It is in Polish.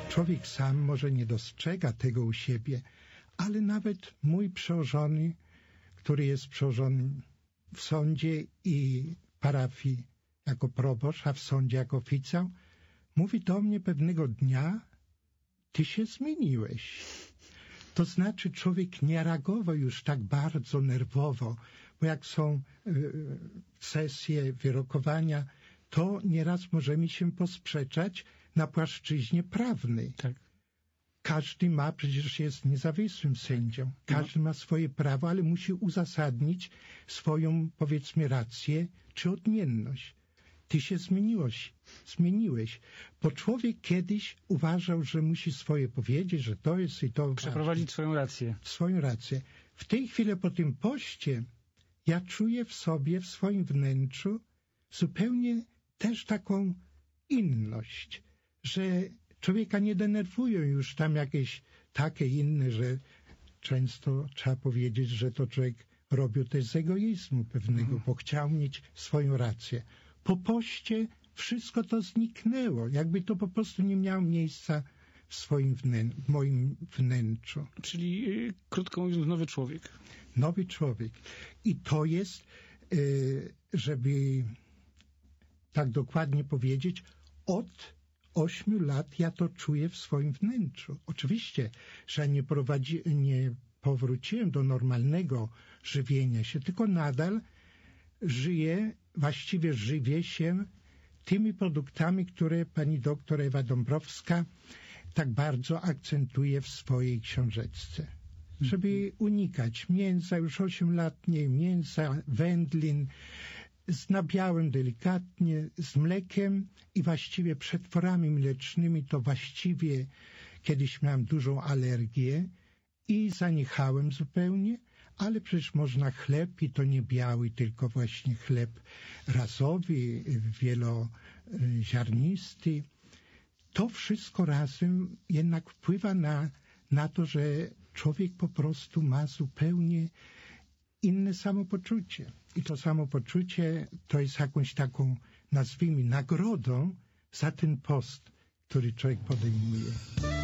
człowiek sam może nie dostrzega tego u siebie, ale nawet mój przełożony, który jest przełożonym w sądzie i parafii jako proboszcz, a w sądzie jako oficjał, mówi do mnie pewnego dnia: ty się zmieniłeś. To znaczy człowiek nie reagował już tak bardzo nerwowo, bo jak są sesje, wyrokowania, to nieraz możemy się posprzeczać na płaszczyźnie prawnej. Tak. Każdy ma, przecież jest niezawisłym sędzią, każdy ma swoje prawo, ale musi uzasadnić swoją, powiedzmy, rację czy odmienność. Ty się zmieniłeś, bo człowiek kiedyś uważał, że musi swoje powiedzieć, że to jest i to... Przeprowadzić swoją rację. Swoją rację. W tej chwili po tym poście ja czuję w sobie, w swoim wnętrzu zupełnie też taką inność, że człowieka nie denerwują już tam jakieś takie inne, że często trzeba powiedzieć, że to człowiek robił też z egoizmu pewnego, bo chciał mieć swoją rację. Po poście wszystko to zniknęło, jakby to po prostu nie miało miejsca w moim wnętrzu. Czyli, krótko mówiąc, nowy człowiek. Nowy człowiek. I to jest, żeby tak dokładnie powiedzieć, od 8 lat ja to czuję w swoim wnętrzu. Oczywiście, że nie powróciłem do normalnego żywienia się, tylko nadal właściwie żywię się tymi produktami, które pani doktor Ewa Dąbrowska tak bardzo akcentuje w swojej książeczce. Żeby unikać mięsa, już 8 lat nie mięsa, wędlin, z nabiałem delikatnie, z mlekiem i właściwie przetworami mlecznymi to właściwie kiedyś miałem dużą alergię i zaniechałem zupełnie, ale przecież można chleb i to nie biały, tylko właśnie chleb razowy, wieloziarnisty. To wszystko razem jednak wpływa na to, że człowiek po prostu ma zupełnie inne samopoczucie. I to samopoczucie to jest jakąś taką, nazwijmy, nagrodą za ten post, który człowiek podejmuje.